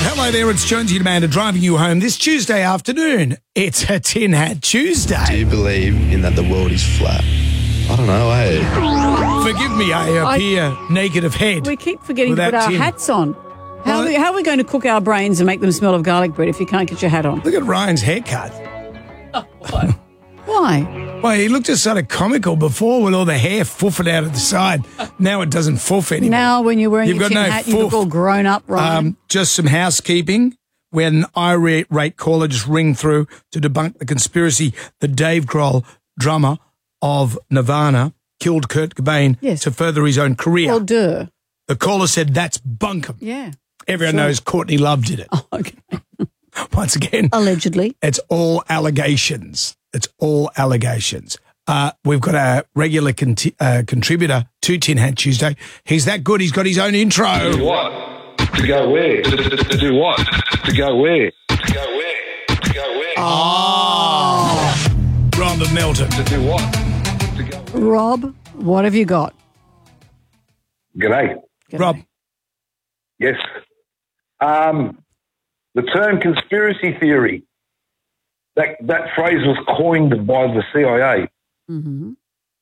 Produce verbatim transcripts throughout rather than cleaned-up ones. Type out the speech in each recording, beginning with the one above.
Hello there, it's Jonesy Amanda driving you home this Tuesday afternoon. It's a Tin Hat Tuesday. Do you believe in that the world is flat? I don't know, eh? Forgive me, I appear naked of head. We keep forgetting to without put our tin. hats on. How, Well, are we, how are we going to cook our brains and make them smell of garlic bread if you can't get your hat on? Look at Ryan's haircut. Why? Well, he looked just sort of comical before with all the hair foofing out of the side. Now it doesn't foof anymore. Now when you're wearing You've your got tin no hat, you look foof. all grown up, right? Um, just some housekeeping. We had an irate caller just ring through to debunk the conspiracy that Dave Grohl, drummer of Nirvana, killed Kurt Cobain Yes. to further his own career. well, duh. The caller said that's bunkum. Yeah. Everyone Sure. knows Courtney Love did it. Okay. Once again, Allegedly. it's all allegations. It's all allegations. Uh, we've got a regular conti- uh, contributor to Tin Hat Tuesday. He's that good. He's got his own intro. What? To go where? To, to, to do what? To go where? To go where? To go where? Oh, Rob Melton. To do what? To go where? Rob, what have you got? G'day. G'day. Rob, Yes. Um, the term conspiracy theory, that, that phrase was coined by the C I A. Mm-hmm.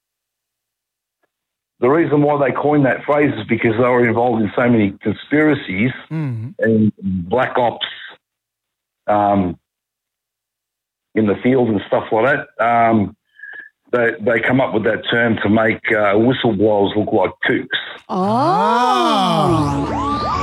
The reason why they coined that phrase is because they were involved in so many conspiracies Mhm. and black ops um, in the field and stuff like that. Um, they, they come up with that term to make uh, whistleblowers look like kooks. Oh.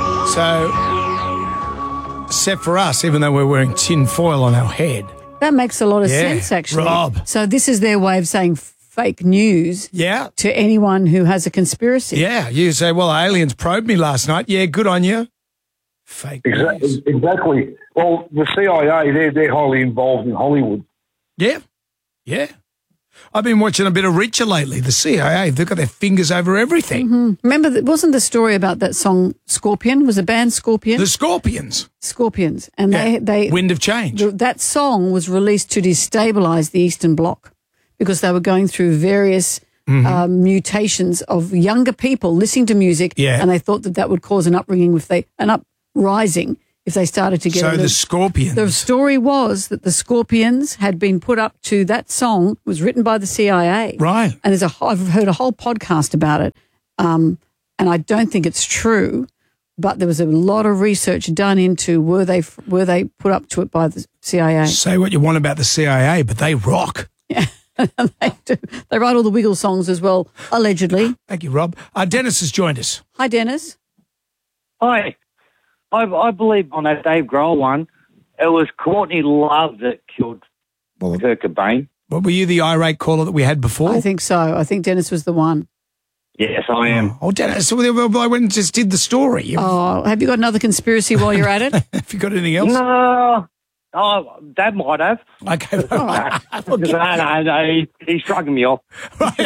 so, except for us, even though we're wearing tin foil on our head. That makes a lot of Yeah, sense, actually. Rob. So this is their way of saying fake news Yeah, to anyone who has a conspiracy. yeah. You say, well, aliens probed me last night. Yeah, good on you. Fake Exactly. news. Exactly. Well, the C I A, they're, they're highly involved in Hollywood. Yeah, yeah. I've been watching a bit of Reacher lately. The C I A, they've got their fingers over everything. Mm-hmm. Remember, that wasn't the story about that song Scorpion? Was the band Scorpion? The Scorpions. Scorpions. And Yeah. they, they Wind of Change. th- that song was released to destabilize the Eastern Bloc because they were going through various um, mutations of younger people listening to music, Yeah. and they thought that that would cause an upbringing if they an uprising if they started to get. So a the little- Scorpions. The story was that the Scorpions had been put up to that song was written by the C I A, Right. And there's a whole- I've heard a whole podcast about it, um, and I don't think it's true. But there was a lot of research done into were they were they put up to it by the C I A? Say what you want about the C I A, but they rock. they do. They write all the Wiggle songs as well, allegedly. Thank you, Rob. Uh, Dennis has joined us. Hi, Dennis. Hi. I, I believe on that Dave Grohl one, it was Courtney Love that killed Well, Kurt Cobain. well, were you the irate caller that we had before? I think so. I think Dennis was the one. Yes, I am. Oh, Dennis, well, I went and just did the story. You- Oh, have you got another conspiracy while you're at it? Have you got anything else? No. Oh, Dad might have. Okay. All right. no, no, no, he, he's shrugging me off. Put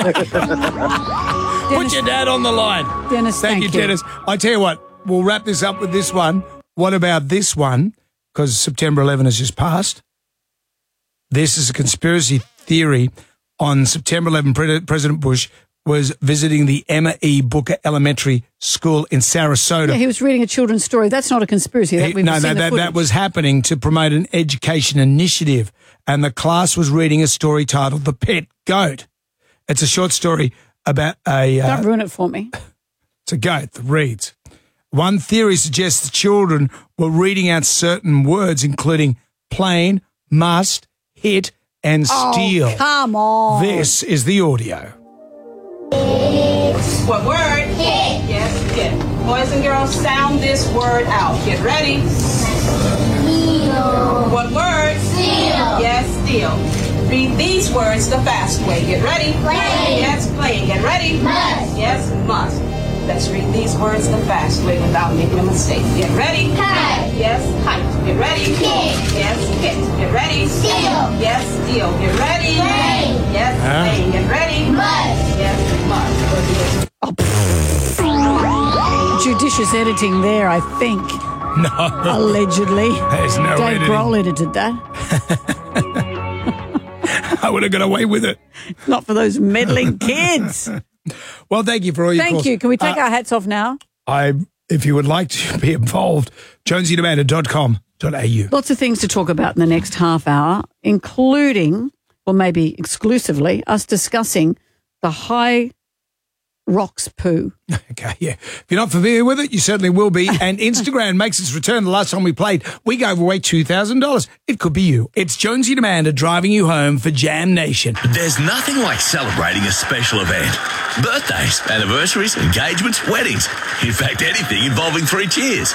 your dad on the line. Dennis, Thank, thank you, you. Dennis. I tell you what, we'll wrap this up with this one. What about this one? Because September eleventh has just passed. This is a conspiracy theory. On September eleventh, Pre- President Bush was visiting the Emma E. Booker Elementary School in Sarasota. Yeah, he was reading a children's story. That's not a conspiracy. That He- we've no, seen no, the that, that footage. was happening to promote an education initiative. And the class was reading a story titled The Pet Goat. It's a short story about a, uh, Don't ruin it for me. it's a goat that reads. One theory suggests the children were reading out certain words, including plain, must, hit, and steal. Oh, come on. This is the audio. What word? Hit. Yes, hit. Boys and girls, sound this word out. Get ready. Steal. What word? Steal. Yes, steal. Read these words the fast way. Get ready. Play. Yes, play. Get ready. Must. Yes, must. Let's read these words the fast way without making a mistake. Get ready. Kite. Yes, kite. Get ready. Kick. Yes, kick. Get ready. Steal. Yes, steal. Get ready. Play. Yes, Huh? play. Get ready. Must. Yes, must. Judicious editing there, I think. No. Allegedly. There's no Dave editing. Grohl edited that. I would have got away with it. Not for those meddling kids. Well, thank you for all your Thank calls. you. Can we take Uh, our hats off now? I if you would like to be involved, jonesy demander dot com dot a u. Lots of things to talk about in the next half hour, including, or maybe exclusively, us discussing the High Rocks poo. Okay, yeah. If you're not familiar with it, you certainly will be. And Instagram makes its return. The last time we played, we gave away two thousand dollars. It could be you. It's Jonesy Demander driving you home for Jam Nation. There's nothing like celebrating a special event. Birthdays, anniversaries, engagements, weddings. In fact, anything involving three cheers.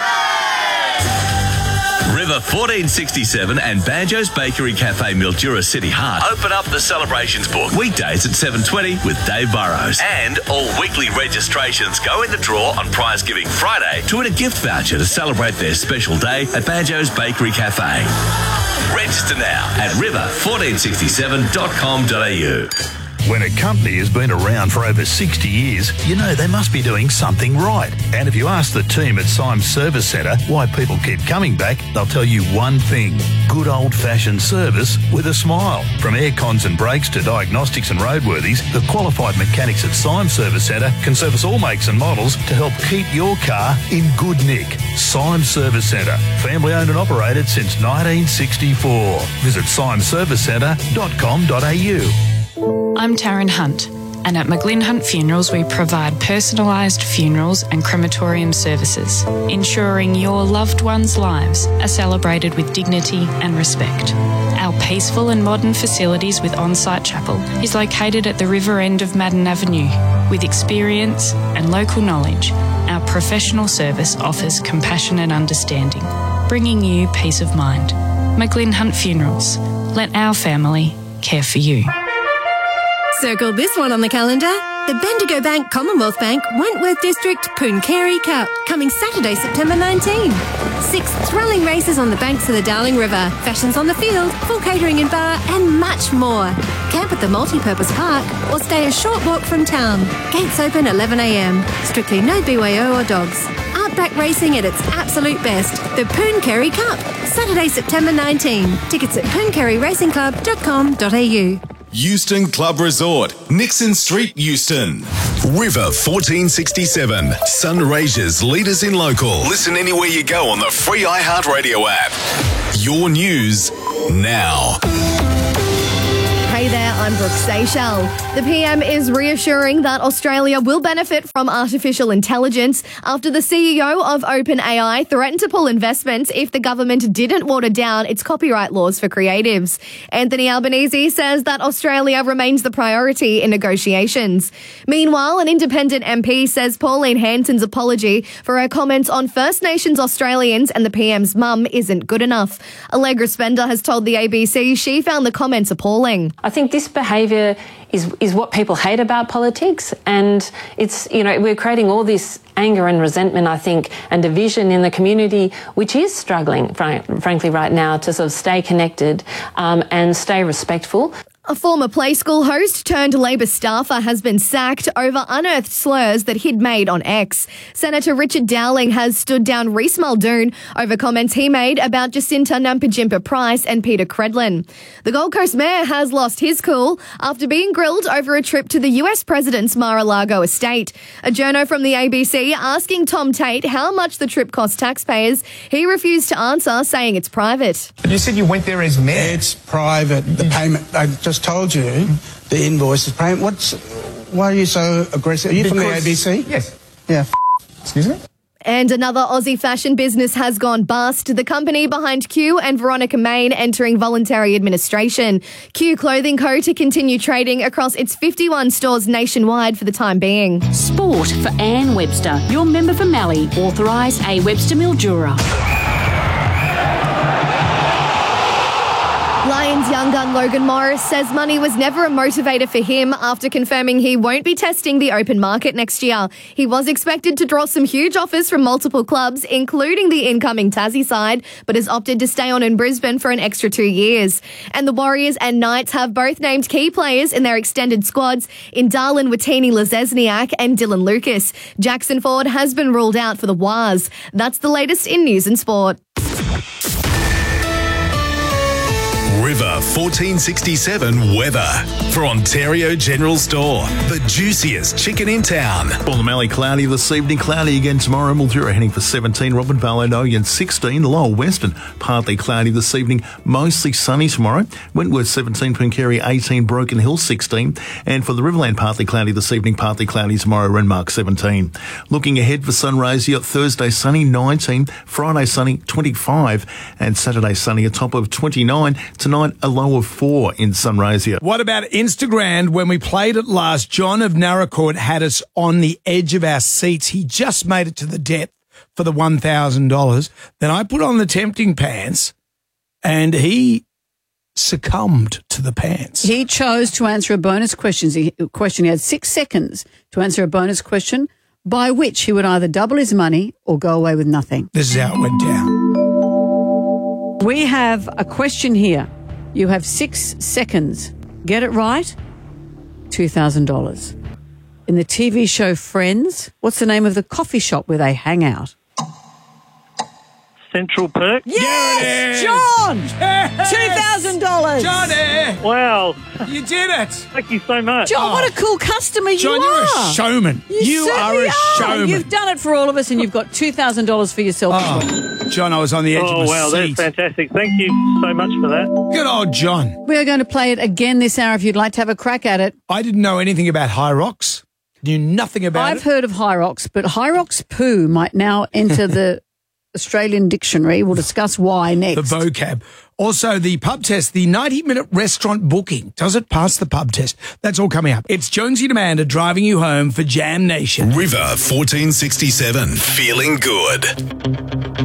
River fourteen sixty-seven and Banjo's Bakery Cafe Mildura City Heart open up the celebrations book weekdays at seven twenty with Dave Burrows. And all weekly registrations go in the draw on Prize Giving Friday to win a gift voucher to celebrate their special day at Banjo's Bakery Cafe. Register now at river fourteen sixty-seven dot com dot a u. When a company has been around for over sixty years, you know they must be doing something right. And if you ask the team at Symes Service Centre why people keep coming back, they'll tell you one thing: good old-fashioned service with a smile. From air cons and brakes to diagnostics and roadworthies, the qualified mechanics at Symes Service Centre can service all makes and models to help keep your car in good nick. Symes Service Centre, family owned and operated since nineteen sixty-four. Visit symes service centre dot com dot a u. I'm Taryn Hunt, and at McGlynn Hunt Funerals we provide personalised funerals and crematorium services, ensuring your loved ones' lives are celebrated with dignity and respect. Our peaceful and modern facilities with on-site chapel is located at the river end of Madden Avenue. With experience and local knowledge, our professional service offers compassion and understanding, bringing you peace of mind. McGlynn Hunt Funerals. Let our family care for you. Circle this one on the calendar. The Bendigo Bank Commonwealth Bank Wentworth District Pooncarie Cup, coming Saturday, September nineteenth. Six thrilling races on the banks of the Darling River, fashions on the field, full catering and bar, and much more. Camp at the multi-purpose park or stay a short walk from town. Gates open eleven a m. Strictly no B Y O or dogs. Outback racing at its absolute best. The Pooncarie Cup, Saturday, September nineteenth. Tickets at pooncarie racing club dot com dot a u. Euston Club Resort, Nixon Street, Euston. River fourteen sixty-seven, Sunraysia's leaders in local. Listen anywhere you go on the free iHeartRadio app. Your news now. Hey there, I'm Brooke Seychelles. The P M is reassuring that Australia will benefit from artificial intelligence after the C E O of OpenAI threatened to pull investments if the government didn't water down its copyright laws for creatives. Anthony Albanese says that Australia remains the priority in negotiations. Meanwhile, an independent M P says Pauline Hanson's apology for her comments on First Nations Australians and the P M's mum isn't good enough. Allegra Spender has told the A B C she found the comments appalling. I think this behaviour is is what people hate about politics, and it's, you know, we're creating all this anger and resentment, I think, and division in the community, which is struggling, frank, frankly, right now to sort of stay connected um, and stay respectful. A former play school host turned Labor staffer has been sacked over unearthed slurs that he'd made on X. Senator Richard Dowling has stood down Reece Muldoon over comments he made about Jacinta Nampijinpa Price and Peter Credlin. The Gold Coast mayor has lost his cool after being grilled over a trip to the U S president's Mar-a-Lago estate. A journo from the A B C asking Tom Tate how much the trip cost taxpayers. He refused to answer, saying it's private. But you said you went there as mayor. It's private. The payment, I just told you, the invoice is payment. What's, why are you so aggressive? Are you because, from the A B C? Yes. Yeah. F- Excuse me? And another Aussie fashion business has gone bust. The company behind Q and Veronica Main entering voluntary administration. Q Clothing Co. to continue trading across its fifty-one stores nationwide for the time being. Sport for Anne Webster. Your member for Mallee. Authorise A Webster Mildura. Lions young gun Logan Morris says money was never a motivator for him after confirming he won't be testing the open market next year. He was expected to draw some huge offers from multiple clubs, including the incoming Tassie side, but has opted to stay on in Brisbane for an extra two years. And the Warriors and Knights have both named key players in their extended squads in Darlin Watini-Lezesniak and Dylan Lucas. Jackson Ford has been ruled out for the Waz. That's the latest in news and sport. River fourteen sixty-seven weather. For Ontario General Store, the juiciest chicken in town. Well, the Mallee cloudy this evening, cloudy again tomorrow. Mildura heading for seventeen, Robin Vale Nogan sixteen, Lowell Western partly cloudy this evening, mostly sunny tomorrow. Wentworth seventeen, Pooncarie eighteen, Broken Hill sixteen, and for the Riverland partly cloudy this evening, partly cloudy tomorrow, Renmark seventeen. Looking ahead for Sunraysia, you got Thursday sunny nineteen, Friday sunny twenty-five, and Saturday sunny a top of twenty-nine. Tonight a low of four in Sunraysia. What about Instagram? When we played it last, John of Narracourt had us on the edge of our seats. He just made it to the depth for the one thousand dollars. Then I put on the tempting pants and he succumbed to the pants. He chose to answer a bonus question. He, question. He had six seconds to answer a bonus question, by which he would either double his money or go away with nothing. This is how it went down. We have a question here. You have six seconds. Get it right, two thousand dollars. In the T V show Friends, what's the name of the coffee shop where they hang out? Central Perk. Yes, John! Yes! two thousand dollars. Johnny! Wow. You did it. Thank you so much. John, what a cool customer you John, are. you're a showman. You, You are certainly a showman. You've done it for all of us and you've got two thousand dollars for yourself. Oh, John, I was on the edge Oh, of my wow, seat. that's fantastic. Thank you so much for that. Good old John. We are going to play it again this hour if you'd like to have a crack at it. I didn't know anything about High Rocks. Knew nothing about I've it. heard of Hyrox, but Hyrox poo might now enter the Australian dictionary. We'll discuss why next. The vocab. Also, the pub test, the ninety-minute restaurant booking. Does it pass the pub test? That's all coming up. It's Jonesy and Amanda driving you home for Jam Nation. River fourteen sixty-seven, feeling good.